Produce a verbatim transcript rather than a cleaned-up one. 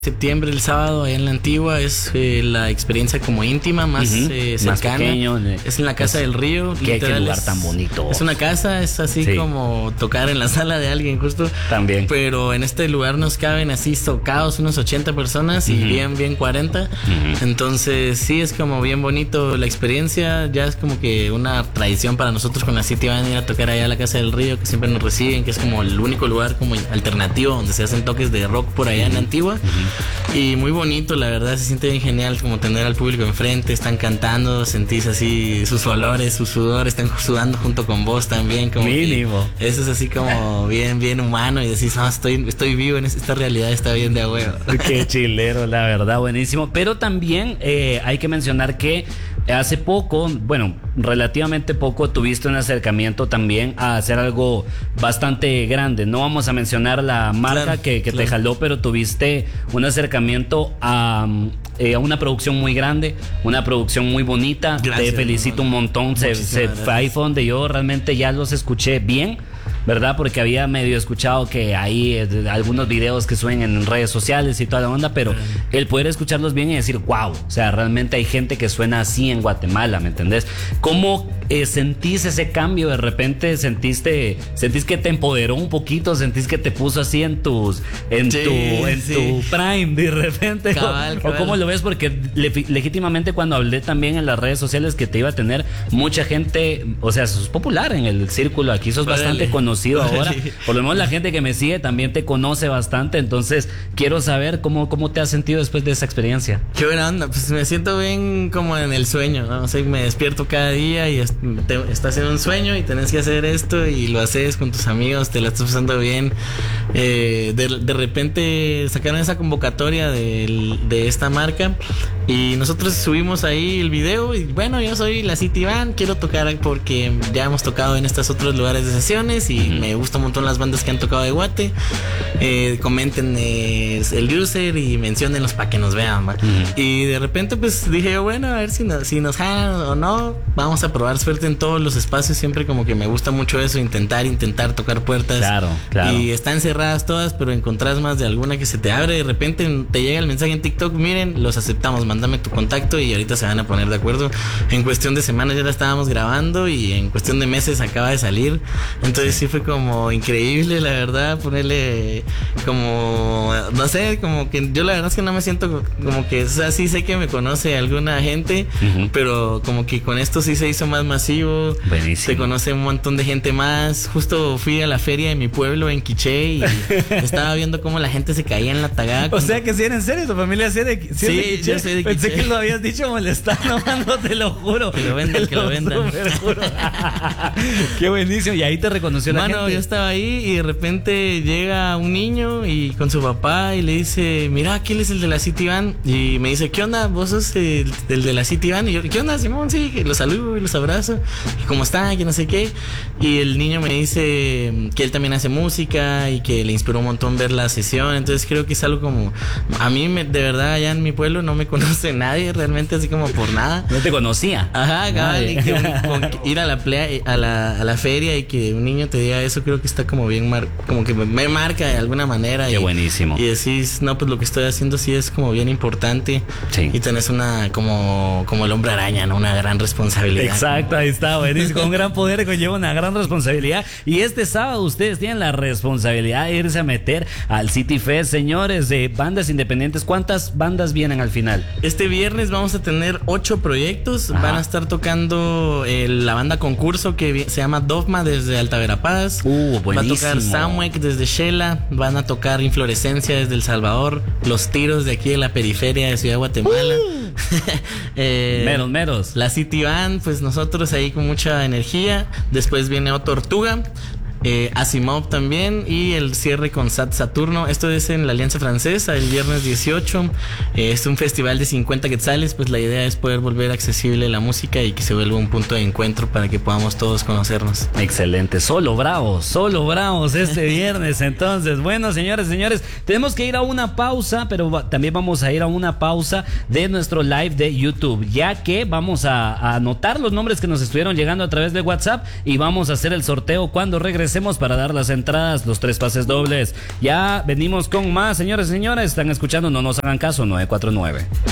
Septiembre, el sábado, allá en la Antigua, es eh, la experiencia como íntima, más uh-huh. eh, cercana. Más pequeño, es en la Casa es, del Río. Qué, qué lugar es, tan bonito. Es una casa, es así sí. como tocar en la sala de alguien, justo. También. Pero en este lugar nos caben así tocados unos ochenta personas uh-huh. y bien, bien cuarenta. Uh-huh. Entonces, sí, es como bien bonito la experiencia. Ya es como que una tradición para nosotros con la City Band ir a tocar allá a la Casa del Río, que siempre nos reciben, que es como el único lugar como alternativo donde se hacen toques de rock por allá uh-huh. en la Antigua. Uh-huh. Y muy bonito, la verdad, se siente bien genial como tener al público enfrente, están cantando, sentís así sus olores, sus sudores, están sudando junto con vos también. Como mínimo. Eso es así como bien, bien humano y decís, no, estoy, estoy vivo en esta realidad, está bien de a huevo. Qué chilero, la verdad, buenísimo. Pero también eh, hay que mencionar que hace poco, bueno, relativamente poco, tuviste un acercamiento también a hacer algo bastante grande. No vamos a mencionar la marca claro, que, que claro. te jaló, pero tuviste un acercamiento a, eh, a una producción muy grande, una producción muy bonita. Gracias, te felicito un montón. Se, se fue ahí fue donde yo realmente ya los escuché bien, ¿verdad? Porque había medio escuchado que hay eh, algunos videos que suben en redes sociales y toda la onda, pero el poder escucharlos bien y decir, wow, o sea, realmente hay gente que suena así en Guatemala, ¿me entendés? ¿Cómo eh, sentís ese cambio? De repente sentiste, sentís que te empoderó un poquito, sentís que te puso así en tus, en sí, tu, en sí. tu prime de repente, cabal, o, cabal. o cómo lo ves, porque le, legítimamente cuando hablé también en las redes sociales que te iba a tener mucha gente, o sea, sos popular en el círculo aquí, sos Vale. bastante conocido. Conocido ahora, por lo menos la gente que me sigue también te conoce bastante, entonces quiero saber cómo, cómo te has sentido después de esa experiencia. Qué buena onda, pues me siento bien como en el sueño, ¿no? O sea, me despierto cada día y te, estás en un sueño y tenés que hacer esto y lo haces con tus amigos, te la estás pasando bien. Eh, de, de repente sacaron esa convocatoria de, de esta marca y nosotros subimos ahí el video y bueno, yo soy la City Band, quiero tocar porque ya hemos tocado en estos otros lugares de sesiones y uh-huh. me gustan un montón las bandas que han tocado de Guate. Eh, comenten eh, el user y menciónenlos para que nos vean, uh-huh. y de repente pues dije yo, bueno, a ver si nos, si nos jalan o no, vamos a probar suerte en todos los espacios. Siempre como que me gusta mucho eso, intentar, intentar tocar puertas. Claro, claro. Y están cerradas todas, pero encontrás más de alguna que se te abre. De repente te llega el mensaje en TikTok, miren, los aceptamos, mándame tu contacto y ahorita se van a poner de acuerdo. En cuestión de semanas ya la estábamos grabando y en cuestión de meses acaba de salir. Entonces sí fue como increíble, la verdad, ponerle como, no sé, como que yo la verdad es que no me siento como que, o sea, sí sé que me conoce alguna gente, uh-huh. pero como que con esto sí se hizo más masivo. Buenísimo. Se conoce un montón de gente más. Justo fui a la feria de mi pueblo en Quiché y estaba viendo cómo la gente se caía en la tagada. O sea que si era en serio, tu familia sí de, sí sí, de Quiché. Yo soy de Quiché. Pensé que lo habías dicho molestando, no te lo juro. Que lo vendan, que lo, lo vendan. Qué buenísimo. Y ahí te reconoció la Mano, gente. Yo estaba ahí y de repente llega un niño y con su papá y le dice, mira, aquí él es el de la City Band. Y me dice, ¿qué onda? ¿Vos sos el, el de la City Band? Y yo, ¿qué onda, Simón? Sí, que los saludo y los abrazo. Y cómo está, que no sé qué. Y el niño me dice que él también hace música y que le inspiró un montón ver la sesión. Entonces creo que es algo como, a mí me, de verdad allá en mi pueblo no me conoce nadie realmente, así como por nada. No te conocía. Ajá, cabal, y que un, con, ir a la playa, a la, a la feria y que un niño te diga eso, creo que está como bien, mar, como que me marca de alguna manera. Qué y, buenísimo. Y decís, no, pues lo que estoy haciendo sí es como bien importante. Sí. Y tenés una, como, como el hombre araña, ¿no? Una gran responsabilidad. Exacto, ahí está, buenísimo. Un gran poder conlleva una gran responsabilidad. Y este sábado ustedes tienen la responsabilidad de irse a meter al City Fest, señores, de bandas independientes. ¿Cuántas bandas vienen al final? Este viernes vamos a tener ocho proyectos. Ajá. Van a estar tocando eh, la banda concurso que se llama Dogma desde Alta Verapaz. Uh, buenísimo. Va a tocar Samwek desde Shela. Van a tocar Inflorescencia desde El Salvador. Los Tiros de aquí de la periferia de Ciudad de Guatemala. Uh. eh, meros, meros. La City Band, pues nosotros ahí con mucha energía. Después viene O Tortuga. Eh, Asimov también y el cierre con Sat Saturno. Esto es en la Alianza Francesa el viernes dieciocho. Eh, es un festival de cincuenta quetzales. Pues la idea es poder volver accesible la música y que se vuelva un punto de encuentro para que podamos todos conocernos. Excelente, solo bravos, solo bravos este viernes. Entonces, bueno, señores, señores, tenemos que ir a una pausa, pero va, también vamos a ir a una pausa de nuestro live de YouTube, ya que vamos a, a anotar los nombres que nos estuvieron llegando a través de WhatsApp y vamos a hacer el sorteo cuando regresemos regresemos para dar las entradas, los tres pases dobles. Ya venimos con más, señores y señores. Están escuchando, no nos hagan caso, nueve cuatro nueve.